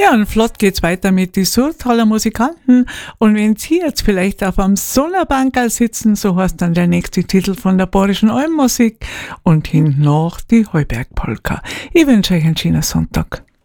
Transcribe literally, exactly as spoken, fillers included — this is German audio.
Ja, und flott geht's weiter mit die Surtaler Musikanten. Und wenn Sie jetzt vielleicht auf einem Sonnerbankerl sitzen, so heißt dann der nächste Titel von der Bayerischen Almmusik und hinten noch die Heubergpolka. Ich wünsche euch einen schönen Sonntag.